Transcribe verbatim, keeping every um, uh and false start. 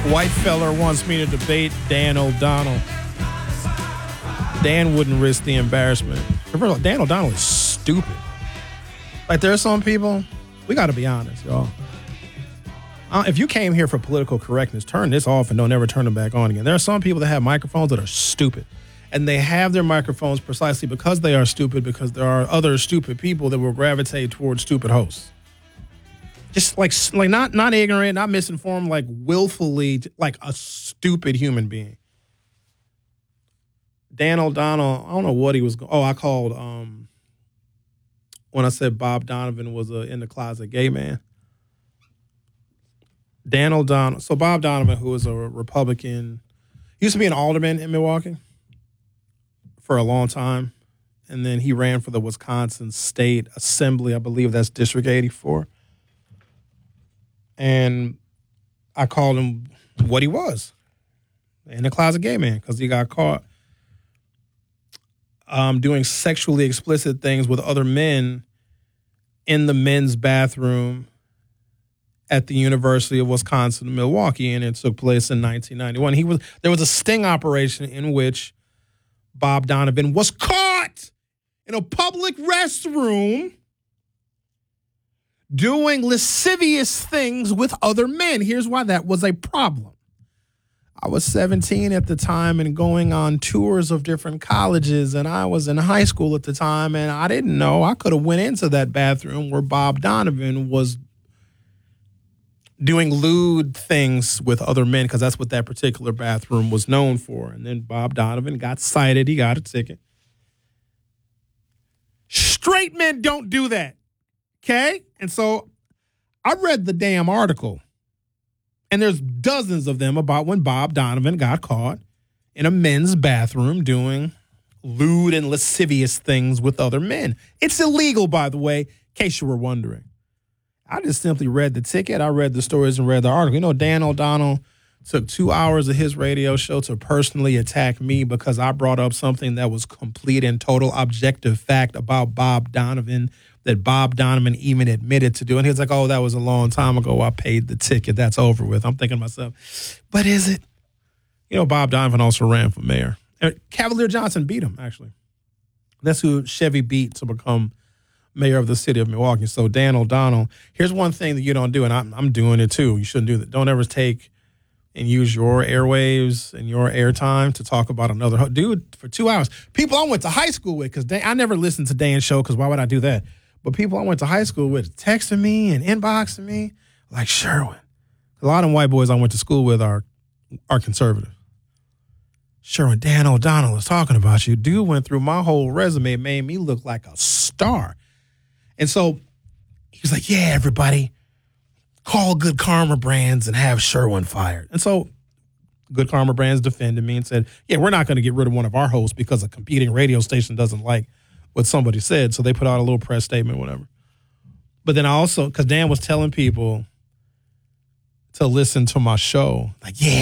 White fella wants me to debate Dan O'Donnell. Dan wouldn't risk the embarrassment. First of all, Dan O'Donnell is stupid. Like, there are some people, we got to be honest, y'all. Uh, if you came here for political correctness, turn this off and don't ever turn them back on again. There are some people that have microphones that are stupid. And they have their microphones precisely because they are stupid, because there are other stupid people that will gravitate towards stupid hosts. Just like, like not, not ignorant, not misinformed, like willfully, like a stupid human being. Dan O'Donnell, I don't know what he was going. Oh, I called um, when I said Bob Donovan was a in the closet gay man. Dan O'Donnell. So Bob Donovan, who is a Republican, used to be an alderman in Milwaukee for a long time, and then he ran for the Wisconsin State Assembly. I believe that's District eighty-four. And I called him what he was, in the closet gay man, because he got caught um, doing sexually explicit things with other men in the men's bathroom at the University of Wisconsin-Milwaukee, and it took place in nineteen ninety-one. He was there was a sting operation in which Bob Donovan was caught in a public restroom doing lascivious things with other men. Here's why that was a problem. I was seventeen at the time and going on tours of different colleges, and I was in high school at the time, and I didn't know. I could have went into that bathroom where Bob Donovan was doing lewd things with other men, because that's what that particular bathroom was known for. And then Bob Donovan got cited. He got a ticket. Straight men don't do that. Okay? And so I read the damn article, and there's dozens of them about when Bob Donovan got caught in a men's bathroom doing lewd and lascivious things with other men. It's illegal, by the way, in case you were wondering. I just simply read the ticket. I read the stories and read the article. You know, Dan O'Donnell took two hours of his radio show to personally attack me because I brought up something that was complete and total objective fact about Bob Donovan that Bob Donovan even admitted to do. And he was like, oh, that was a long time ago. I paid the ticket. That's over with. I'm thinking to myself, but is it? You know, Bob Donovan also ran for mayor. Cavalier Johnson beat him, actually. That's who Chevy beat to become mayor of the city of Milwaukee. So Dan O'Donnell, here's one thing that you don't do, and I'm, I'm doing it too. You shouldn't do that. Don't ever take and use your airwaves and your airtime to talk about another ho- dude for two hours. People I went to high school with, because I never listened to Dan's show, because why would I do that? But people I went to high school with texting me and inboxing me like, Sherwin. A lot of them white boys I went to school with are are conservative. Sherwin, Dan O'Donnell is talking about you. Dude went through my whole resume, made me look like a star. And so he was like, yeah, everybody, call Good Karma Brands and have Sherwin fired. And so Good Karma Brands defended me and said, yeah, we're not going to get rid of one of our hosts because a competing radio station doesn't like what somebody said. So they put out a little press statement, whatever. But then I also, because Dan was telling people to listen to my show, like, yeah,